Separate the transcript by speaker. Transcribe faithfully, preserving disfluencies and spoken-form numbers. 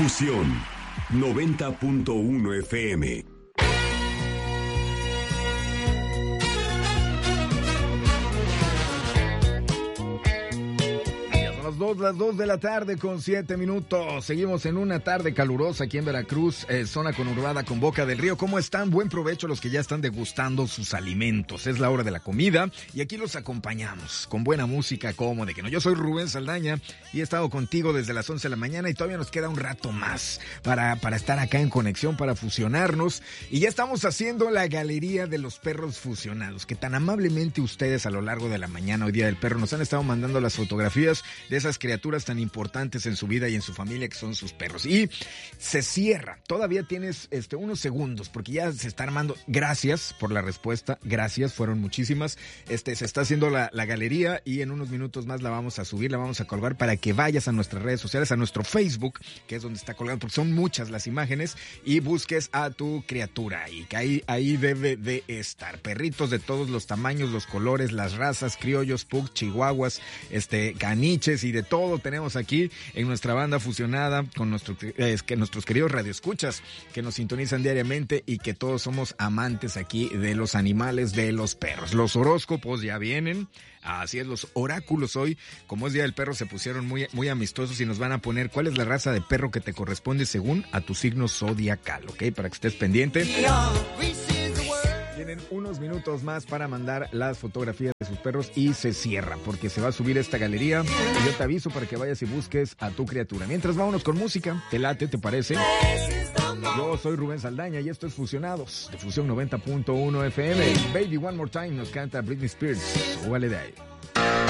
Speaker 1: Fusión noventa punto uno F M.
Speaker 2: Dos, las dos de la tarde con siete minutos. Seguimos en una tarde calurosa aquí en Veracruz, eh, zona conurbada con Boca del Río. ¿Cómo están? Buen provecho a los que ya están degustando sus alimentos. Es la hora de la comida y aquí los acompañamos con buena música, como de que no. Yo soy Rubén Saldaña y he estado contigo desde las once de la mañana y todavía nos queda un rato más para, para estar acá en conexión, para fusionarnos. Y ya estamos haciendo la galería de los perros fusionados, que tan amablemente ustedes a lo largo de la mañana, hoy Día del Perro, nos han estado mandando las fotografías de esas criaturas tan importantes en su vida y en su familia que son sus perros. Y se cierra. Todavía tienes este, unos segundos porque ya se está armando. Gracias por la respuesta. Gracias, fueron muchísimas. Este, se está haciendo la, la galería y en unos minutos más la vamos a subir, la vamos a colgar para que vayas a nuestras redes sociales, a nuestro Facebook, que es donde está colgado, porque son muchas las imágenes, y busques a tu criatura y que ahí, ahí debe de estar. Perritos de todos los tamaños, los colores, las razas, criollos, pug, chihuahuas, este, caniches y de todo tenemos aquí en nuestra banda fusionada con nuestro, eh, que nuestros queridos radioescuchas que nos sintonizan diariamente y que todos somos amantes aquí de los animales, de los perros. Los horóscopos ya vienen, así es, los oráculos hoy, como es Día del Perro, se pusieron muy, muy amistosos y nos van a poner cuál es la raza de perro que te corresponde según a tu signo zodiacal, ¿ok? Para que estés pendiente. Tienen unos minutos más para mandar las fotografías de sus perros y se cierra porque se va a subir esta galería y yo te aviso para que vayas y busques a tu criatura. Mientras, vámonos con música. ¿Te late? ¿Te parece? Yo soy Rubén Saldaña y esto es Fusionados de Fusión noventa punto uno F M. Baby One More Time nos canta Britney Spears. Súbale de ahí.